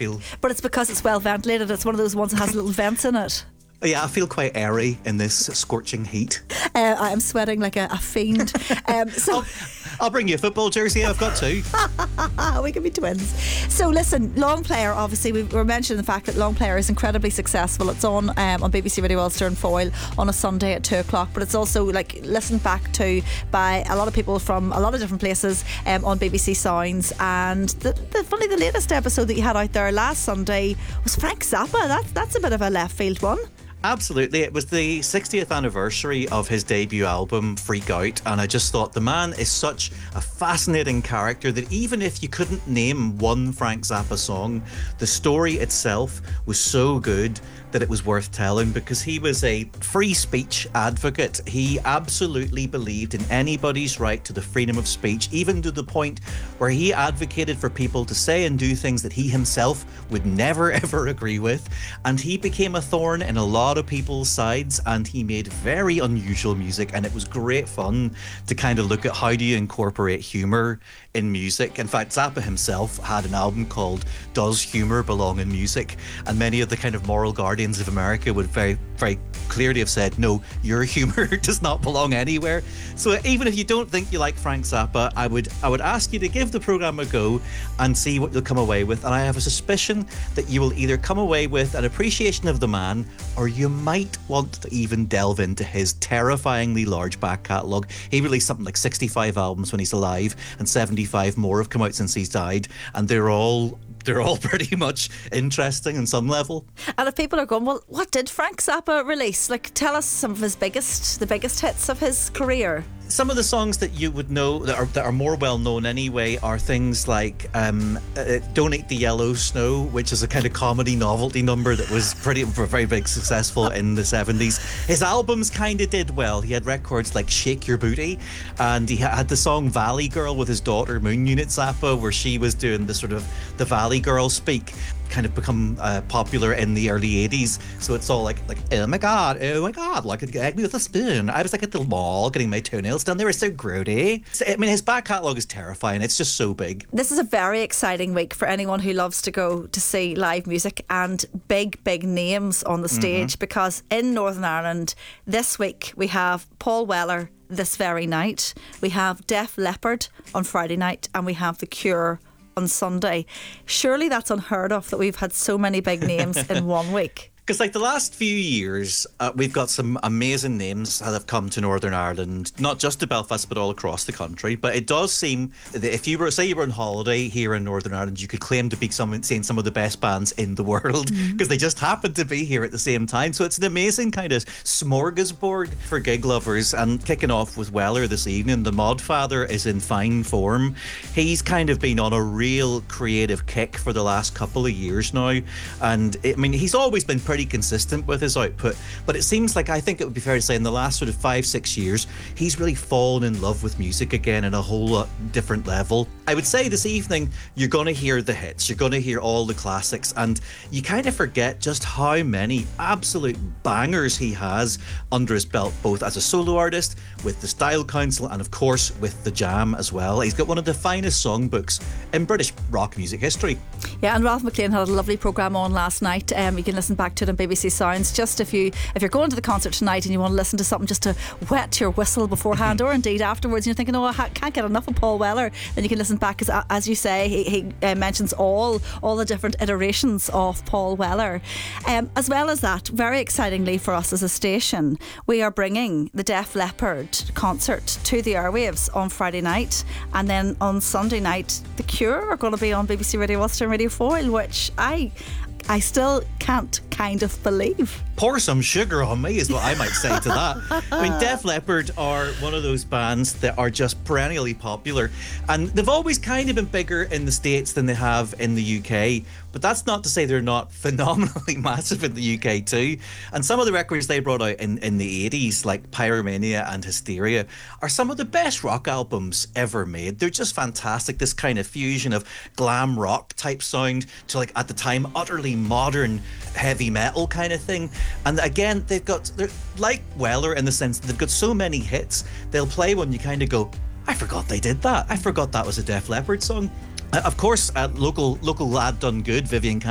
feel... But it's because it's well ventilated. It's one of those ones that has little vents in it. Yeah, I feel quite airy in this scorching heat. I am sweating like a fiend. So I'll bring you a football jersey. I've got two. we can be twins. So listen, Long Player, obviously we were mentioning the fact that Long Player is incredibly successful. It's on BBC Radio Ulster and Foyle on a Sunday at 2 o'clock, but it's also listened back to by a lot of people from a lot of different places on BBC Sounds. And the latest episode that you had out there last Sunday was Frank Zappa. That's a bit of a left field one. Absolutely. It was the 60th anniversary of his debut album, Freak Out, and I just thought the man is such a fascinating character that even if you couldn't name one Frank Zappa song, the story itself was so good that it was worth telling, because he was a free speech advocate. He absolutely believed in anybody's right to the freedom of speech, even to the point where he advocated for people to say and do things that he himself would never ever agree with. And he became a thorn in a lot of people's sides, and he made very unusual music, and it was great fun to kind of look at how do you incorporate humour in music. In fact, Zappa himself had an album called Does Humour Belong in Music? And many of the kind of moral guardians of America would very, very clearly have said, no, your humour does not belong anywhere. So even if you don't think you like Frank Zappa, I would ask you to give the programme a go and see what you'll come away with. And I have a suspicion that you will either come away with an appreciation of the man, or you might want to even delve into his terrifyingly large back catalogue. He released something like 65 albums when he's alive, and 75 more have come out since he's died, and they're all pretty much interesting on some level. And if people are going, well, what did Frank Zappa release? Tell us some of the biggest hits of his career. Some of the songs that you would know that are more well known anyway are things like Don't Eat the Yellow Snow, which is a kind of comedy novelty number that was very big successful in the 70s. His albums kind of did well. He had records like Shake Your Booty, and he had the song Valley Girl with his daughter Moon Unit Zappa, where she was doing the sort of the Valley Girl speak, kind of become popular in the early 80s. So it's all like oh my god, like it egg me with a spoon. I was at the mall getting my toenails done. They were so grody. I mean, his back catalogue is terrifying. It's just so big. This is a very exciting week for anyone who loves to go to see live music and big names on the stage, because in Northern Ireland this week we have Paul Weller this very night, we have Def Leppard on Friday night, and we have The Cure on Sunday. Surely that's unheard of that we've had so many big names in 1 week. Because the last few years, we've got some amazing names that have come to Northern Ireland, not just to Belfast, but all across the country. But it does seem that if you were on holiday here in Northern Ireland, you could claim to be seeing some of the best bands in the world, because they just happen to be here at the same time. So it's an amazing kind of smorgasbord for gig lovers. And kicking off with Weller this evening, the Modfather is in fine form. He's kind of been on a real creative kick for the last couple of years now. And he's always been pretty consistent with his output, but it seems like, I think it would be fair to say, in the last sort of 5-6 years, he's really fallen in love with music again in a whole lot different level. I would say this evening you're going to hear the hits, you're going to hear all the classics, and you kind of forget just how many absolute bangers he has under his belt, both as a solo artist, with the Style Council, and of course with the Jam as well. He's got one of the finest songbooks in British rock music history. Yeah, and Ralph McLean had a lovely programme on last night. You can listen back to it on BBC Sounds. Just if you're going to the concert tonight and you want to listen to something just to wet your whistle beforehand, or indeed afterwards, and you're thinking, I can't get enough of Paul Weller, then you can listen back, because as you say, he mentions all the different iterations of Paul Weller. As well as that, very excitingly for us as a station, we are bringing the Def Leppard concert to the airwaves on Friday night, and then on Sunday night The Cure are going to be on BBC Radio Ulster and Radio Foyle, which I still can't kind of believe. Pour some sugar on me is what I might say to that. I mean, Def Leppard are one of those bands that are just perennially popular, and they've always kind of been bigger in the States than they have in the UK, but that's not to say they're not phenomenally massive in the UK too. And some of the records they brought out in the 80s, like Pyromania and Hysteria, are some of the best rock albums ever made. They're just fantastic. This kind of fusion of glam rock type sound to, at the time, utterly modern heavy metal kind of thing. And again, they're like Weller in the sense that they've got so many hits. They'll play one, you kind of go, I forgot they did that. I forgot that was a Def Leppard song. Of course, local lad done good, Vivian